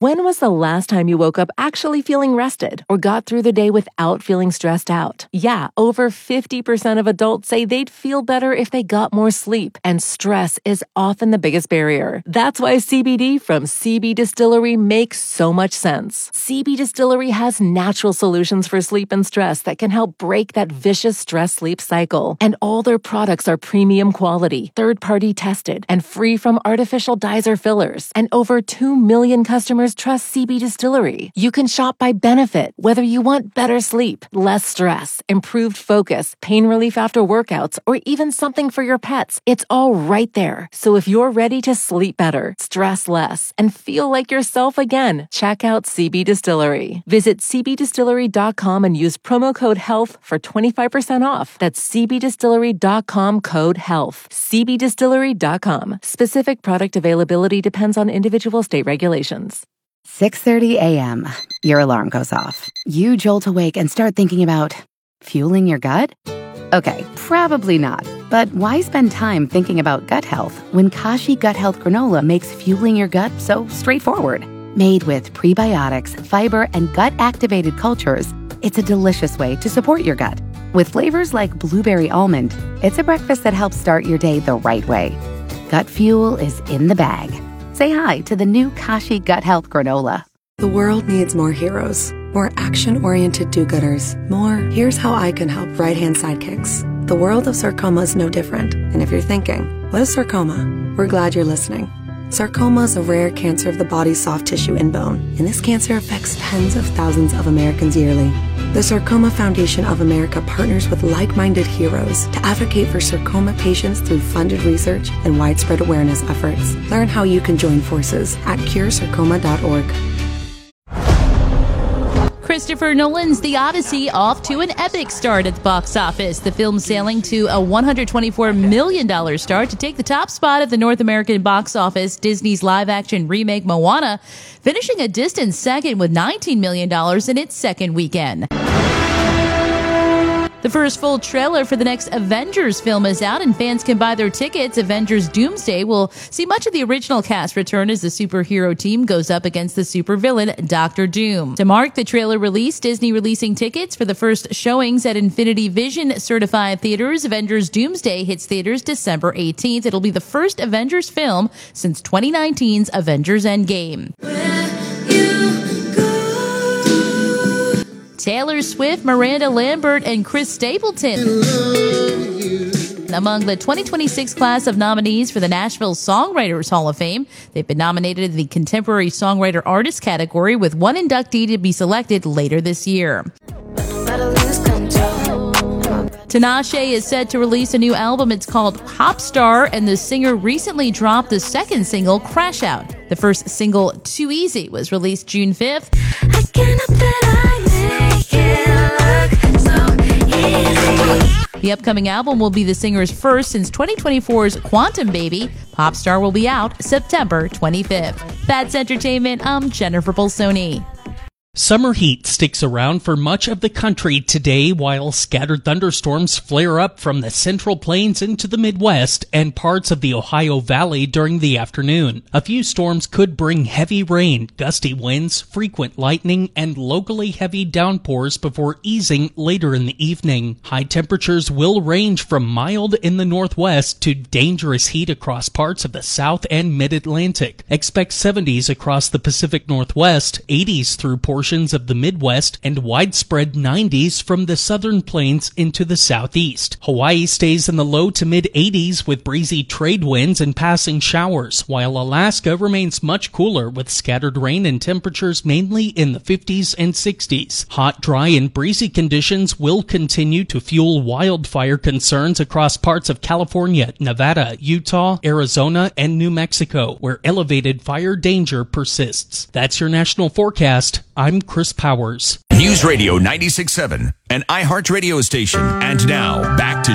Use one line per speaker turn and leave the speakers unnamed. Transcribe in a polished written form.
When was the last time you woke up actually feeling rested or got through the day without feeling stressed out? Yeah, over 50% of adults say they'd feel better if they got more sleep, and stress is often the biggest barrier. That's why CBD from CB Distillery makes so much sense. CB Distillery has natural solutions for sleep and stress that can help break that vicious stress-sleep cycle. And all their products are premium quality, third-party tested, and free from artificial dyes or fillers. And over 2 million customers trust CB Distillery. You can shop by benefit, whether you want better sleep, less stress, improved focus, pain relief after workouts, or even something for your pets. It's all right there. So if you're ready to sleep better, stress less, and feel like yourself again, check out CB Distillery. Visit cbdistillery.com and use promo code HEALTH for 25% off. That's cbdistillery.com, code HEALTH. cbdistillery.com. Specific product availability depends on individual state regulations.
6:30 a.m. Your alarm goes off. You jolt awake and start thinking about fueling your gut? Okay, probably not. But why spend time thinking about gut health when Kashi Gut Health Granola makes fueling your gut so straightforward? Made with prebiotics, fiber, and gut-activated cultures, it's a delicious way to support your gut. With flavors like blueberry almond, it's a breakfast that helps start your day the right way. Gut fuel is in the bag. Say hi to the new Kashi Gut Health Granola.
The world needs more heroes, more action-oriented do-gooders, more here's how I can help right-hand sidekicks. The world of sarcoma is no different. And if you're thinking, what is sarcoma? We're glad you're listening. Sarcoma is a rare cancer of the body's soft tissue and bone, and this cancer affects tens of thousands of Americans yearly. The Sarcoma Foundation of America partners with like-minded heroes to advocate for sarcoma patients through funded research and widespread awareness efforts. Learn how you can join forces at curesarcoma.org.
Christopher Nolan's The Odyssey off to an epic start at the box office. The film sailing to a $124 million start to take the top spot at the North American box office. Disney's live-action remake Moana finishing a distant second with $19 million in its second weekend. The first full trailer for the next Avengers film is out, and fans can buy their tickets. Avengers Doomsday will see much of the original cast return as the superhero team goes up against the supervillain Doctor Doom. To mark the trailer release, Disney releasing tickets for the first showings at Infinity Vision certified theaters. Avengers Doomsday hits theaters December 18th. It'll be the first Avengers film since 2019's Avengers Endgame. Taylor Swift, Miranda Lambert, and Chris Stapleton among the 2026 class of nominees for the Nashville Songwriters Hall of Fame. They've been nominated in the Contemporary Songwriter Artist category, with one inductee to be selected later this year. Tinashe is set to release a new album. It's called Popstar, and the singer recently dropped the second single, Crash Out. The first single, Too Easy, was released June 5th. I can't help that I make it look so easy. The upcoming album will be the singer's first since 2024's Quantum Baby. Popstar will be out September 25th. That's entertainment. I'm Jennifer Bolsoni.
Summer heat sticks around for much of the country today, while scattered thunderstorms flare up from the Central Plains into the Midwest and parts of the Ohio Valley during the afternoon. A few storms could bring heavy rain, gusty winds, frequent lightning, and locally heavy downpours before easing later in the evening. High temperatures will range from mild in the northwest to dangerous heat across parts of the South and Mid-Atlantic. Expect 70s across the Pacific Northwest, 80s through portions of the Midwest, and widespread 90s from the southern plains into the southeast. Hawaii stays in the low to mid-80s with breezy trade winds and passing showers, while Alaska remains much cooler with scattered rain and temperatures mainly in the 50s and 60s. Hot, dry, and breezy conditions will continue to fuel wildfire concerns across parts of California, Nevada, Utah, Arizona, and New Mexico, where elevated fire danger persists. That's your national forecast. I'm Chris Powers.
News Radio 96.7, an iHeart radio station. And now, back to